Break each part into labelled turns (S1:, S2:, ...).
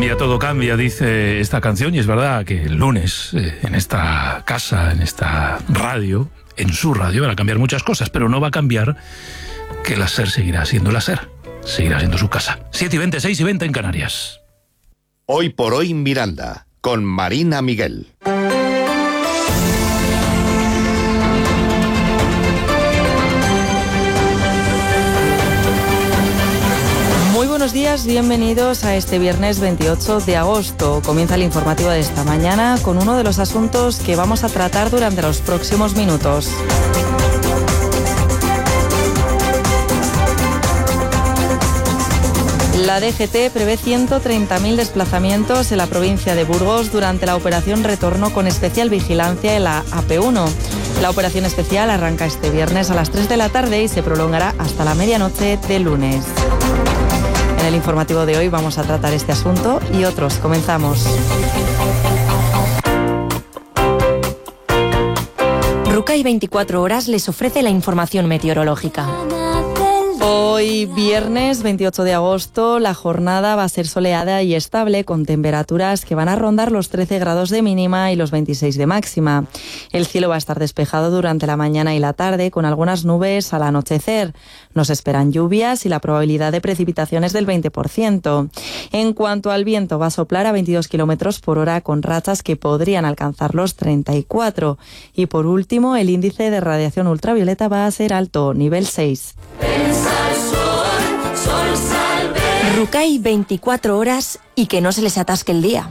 S1: todo cambia, dice esta canción, y es verdad que el lunes en esta casa, en esta radio, en su radio, van a cambiar muchas cosas, pero no va a cambiar que la SER seguirá siendo la SER, seguirá siendo su casa. 7:20, 6:20 en Canarias.
S2: Hoy por hoy Miranda, con Marina Miguel.
S3: Buenos días, bienvenidos a este viernes 28 de agosto. Comienza el informativo de esta mañana con uno de los asuntos que vamos a tratar durante los próximos minutos. La DGT prevé 130.000 desplazamientos en la provincia de Burgos durante la operación Retorno con especial vigilancia en la AP1. La operación especial arranca este viernes a las 3 de la tarde y se prolongará hasta la medianoche del lunes. En el informativo de hoy vamos a tratar este asunto y otros. Comenzamos.
S4: Rukai 24 horas les ofrece la información meteorológica.
S3: Hoy, viernes 28 de agosto, la jornada va a ser soleada y estable, con temperaturas que van a rondar los 13 grados de mínima y los 26 de máxima. El cielo va a estar despejado durante la mañana y la tarde, con algunas nubes al anochecer. Nos esperan lluvias y la probabilidad de precipitaciones del 20%. En cuanto al viento, va a soplar a 22 kilómetros por hora, con rachas que podrían alcanzar los 34. Y por último, el índice de radiación ultravioleta va a ser alto, nivel 6.
S4: Rukai 24 horas y que no se les atasque el día.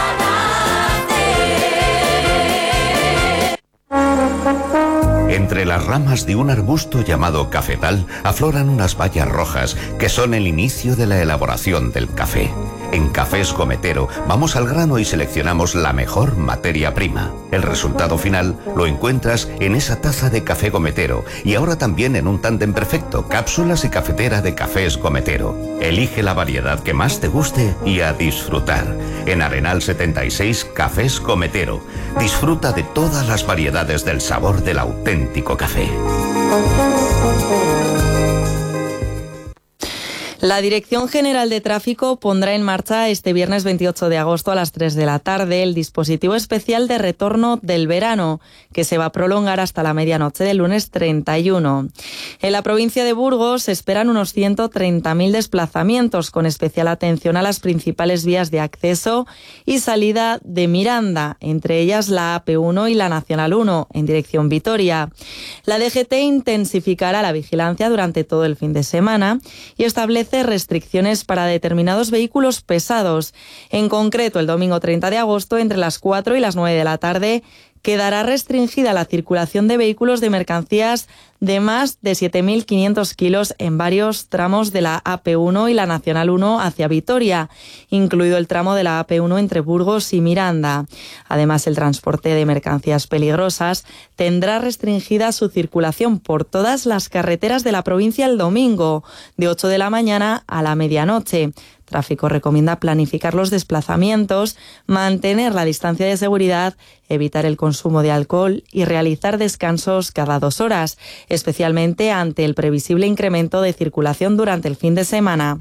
S2: Entre las ramas de un arbusto llamado cafetal afloran unas bayas rojas que son el inicio de la elaboración del café. En Cafés Gometero vamos al grano y seleccionamos la mejor materia prima. El resultado final lo encuentras en esa taza de café Gometero y ahora también en un tándem perfecto, cápsulas y cafetera de Cafés Gometero. Elige la variedad que más te guste y a disfrutar. En Arenal 76, Cafés Gometero. Disfruta de todas las variedades del sabor del auténtico café.
S3: La Dirección General de Tráfico pondrá en marcha este viernes 28 de agosto a las 3 de la tarde el dispositivo especial de retorno del verano, que se va a prolongar hasta la medianoche del lunes 31. En la provincia de Burgos se esperan unos 130.000 desplazamientos, con especial atención a las principales vías de acceso y salida de Miranda, entre ellas la AP1 y la Nacional 1, en dirección Vitoria. La DGT intensificará la vigilancia durante todo el fin de semana y establece restricciones para determinados vehículos pesados. En concreto, el domingo 30 de agosto, entre las 4 y las 9 de la tarde, quedará restringida la circulación de vehículos de mercancías de más de 7.500 kilos en varios tramos de la AP1 y la Nacional 1 hacia Vitoria, incluido el tramo de la AP1 entre Burgos y Miranda. Además, el transporte de mercancías peligrosas tendrá restringida su circulación por todas las carreteras de la provincia el domingo, de 8 de la mañana a la medianoche. Tráfico recomienda planificar los desplazamientos, mantener la distancia de seguridad, evitar el consumo de alcohol y realizar descansos cada 2 horas, especialmente ante el previsible incremento de circulación durante el fin de semana.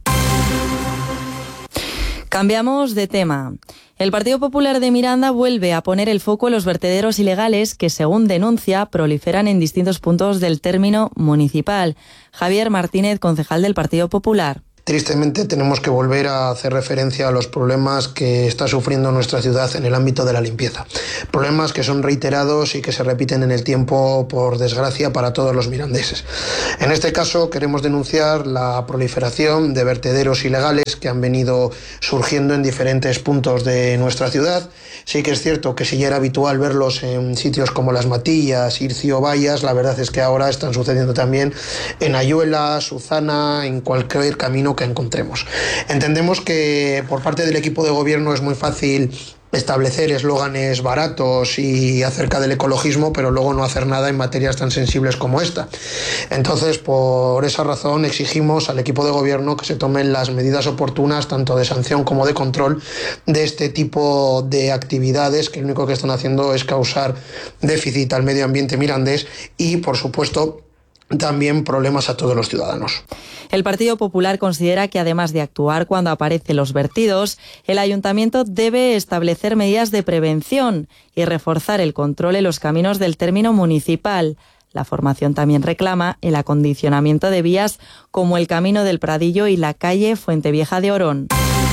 S3: Cambiamos de tema. El Partido Popular de Miranda vuelve a poner el foco en los vertederos ilegales que, según denuncia, proliferan en distintos puntos del término municipal. Javier Martínez, concejal del Partido Popular.
S5: Tristemente tenemos que volver a hacer referencia a los problemas que está sufriendo nuestra ciudad en el ámbito de la limpieza. Problemas que son reiterados y que se repiten en el tiempo, por desgracia, para todos los mirandeses. En este caso queremos denunciar la proliferación de vertederos ilegales que han venido surgiendo en diferentes puntos de nuestra ciudad. Sí que es cierto que si ya era habitual verlos en sitios como Las Matillas, Ircio, Bayas, la verdad es que ahora están sucediendo también en Ayuela, Suzana, en cualquier camino que encontremos. Entendemos que por parte del equipo de gobierno es muy fácil establecer eslóganes baratos y acerca del ecologismo, pero luego no hacer nada en materias tan sensibles como esta. Entonces, por esa razón, exigimos al equipo de gobierno que se tomen las medidas oportunas, tanto de sanción como de control, de este tipo de actividades que lo único que están haciendo es causar déficit al medio ambiente mirandés y, por supuesto, también problemas a todos los ciudadanos.
S3: El Partido Popular considera que además de actuar cuando aparecen los vertidos, el Ayuntamiento debe establecer medidas de prevención y reforzar el control en los caminos del término municipal. La formación también reclama el acondicionamiento de vías como el Camino del Pradillo y la calle Fuentevieja de Orón.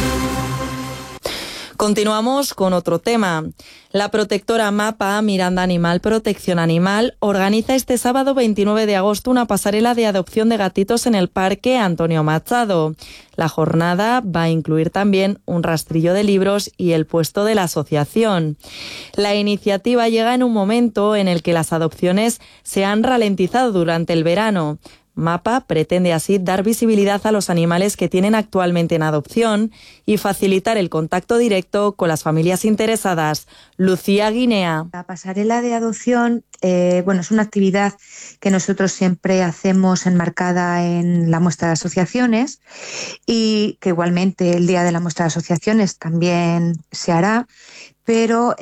S3: Continuamos con otro tema. La protectora MAPA, Miranda Animal Protección Animal, organiza este sábado 29 de agosto una pasarela de adopción de gatitos en el Parque Antonio Machado. La jornada va a incluir también un rastrillo de libros y el puesto de la asociación. La iniciativa llega en un momento en el que las adopciones se han ralentizado durante el verano. MAPA pretende así dar visibilidad a los animales que tienen actualmente en adopción y facilitar el contacto directo con las familias interesadas. Lucía Guinea.
S6: La pasarela de adopción es una actividad que nosotros siempre hacemos enmarcada en la muestra de asociaciones y que igualmente el día de la muestra de asociaciones también se hará, pero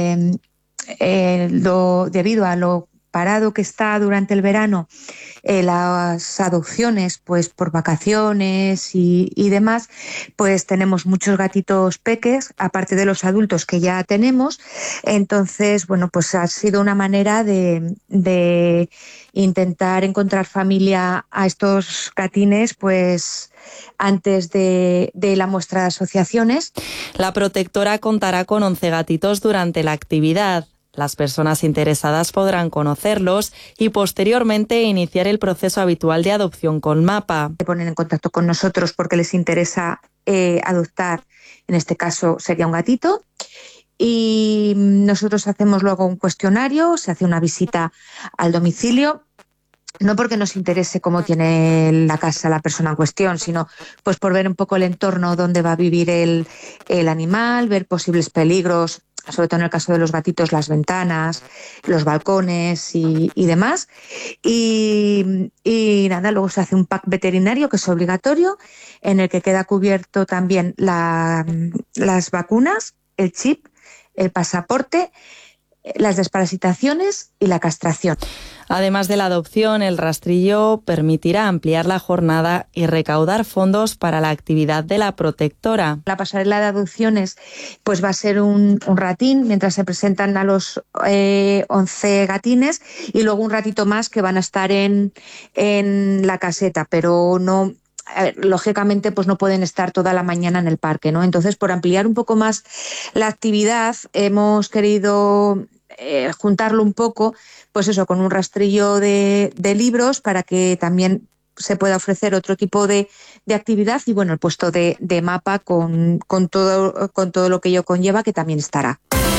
S6: debido a lo parado que está durante el verano las adopciones, pues por vacaciones y demás, pues tenemos muchos gatitos peques, aparte de los adultos que ya tenemos. Entonces, pues ha sido una manera de intentar encontrar familia a estos gatines, pues antes de la muestra de asociaciones.
S3: La protectora contará con 11 gatitos durante la actividad. Las personas interesadas podrán conocerlos y posteriormente iniciar el proceso habitual de adopción con MAPA.
S6: Se ponen en contacto con nosotros porque les interesa adoptar, en este caso sería un gatito, y nosotros hacemos luego un cuestionario, se hace una visita al domicilio. No porque nos interese cómo tiene la casa la persona en cuestión, sino pues por ver un poco el entorno donde va a vivir el animal, ver posibles peligros, sobre todo en el caso de los gatitos, las ventanas, los balcones y demás. Y nada, luego se hace un pack veterinario que es obligatorio, en el que queda cubierto también las vacunas, el chip, el pasaporte, las desparasitaciones y la castración.
S3: Además de la adopción, el rastrillo permitirá ampliar la jornada y recaudar fondos para la actividad de la protectora.
S6: La pasarela de adopciones pues va a ser un ratín mientras se presentan a los 11 gatines y luego un ratito más que van a estar en la caseta, pero no... lógicamente pues no pueden estar toda la mañana en el parque, ¿no? Entonces, por ampliar un poco más la actividad, hemos querido juntarlo un poco, pues eso, con un rastrillo de libros para que también se pueda ofrecer otro tipo de actividad y el puesto de MAPA con todo lo que ello conlleva, que también estará.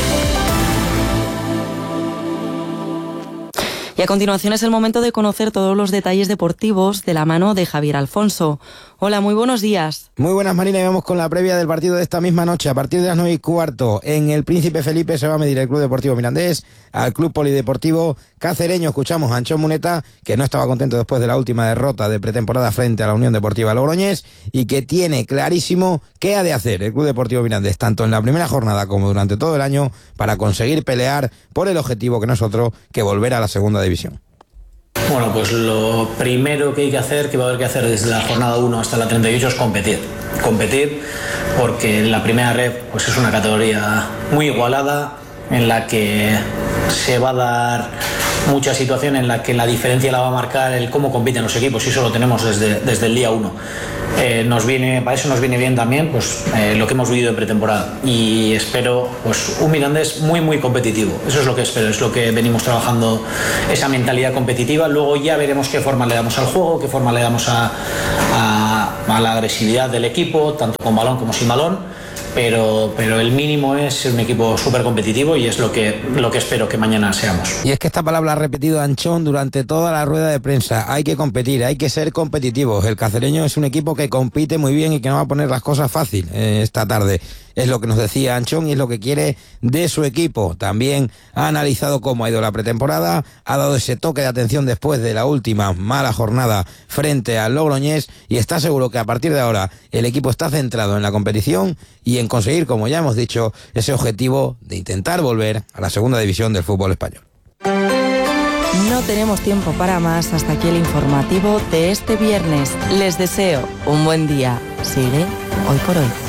S3: Y a continuación es el momento de conocer todos los detalles deportivos de la mano de Javier Alfonso. Hola, muy buenos días.
S7: Muy buenas, Marina, y vamos con la previa del partido de esta misma noche. A partir de las 9:15, en el Príncipe Felipe se va a medir el Club Deportivo Mirandés al Club Polideportivo Cacereño. Escuchamos a Anchón Muneta, que no estaba contento después de la última derrota de pretemporada frente a la Unión Deportiva Logroñés y que tiene clarísimo qué ha de hacer el Club Deportivo Mirandés, tanto en la primera jornada como durante todo el año, para conseguir pelear por el objetivo que no es otro que volver a la segunda división.
S8: Bueno, pues lo primero que hay que hacer, que va a haber que hacer desde la jornada 1 hasta la 38 es competir. Competir porque la primera red pues es una categoría muy igualada, en la que se va a dar mucha situación en la que la diferencia la va a marcar el cómo compiten los equipos, y eso lo tenemos desde el día 1. Para eso nos viene bien también pues lo que hemos vivido en pretemporada, y espero pues un Mirandés muy muy competitivo. Eso es lo que espero, es lo que venimos trabajando, esa mentalidad competitiva. Luego ya veremos qué forma le damos al juego, qué forma le damos a la agresividad del equipo, tanto con balón como sin balón. Pero el mínimo es ser un equipo súper competitivo, y es lo que espero que mañana seamos.
S7: Y es que esta palabra ha repetido Anchón durante toda la rueda de prensa. Hay que competir, hay que ser competitivos. El Cacereño es un equipo que compite muy bien y que no va a poner las cosas fácil esta tarde. Es lo que nos decía Anchón y es lo que quiere de su equipo. También ha analizado cómo ha ido la pretemporada, ha dado ese toque de atención después de la última mala jornada frente al Logroñés, y está seguro que a partir de ahora el equipo está centrado en la competición y en conseguir, como ya hemos dicho, ese objetivo de intentar volver a la segunda división del fútbol español.
S3: No tenemos tiempo para más. Hasta aquí el informativo de este viernes. Les deseo un buen día. Sigue Hoy por Hoy.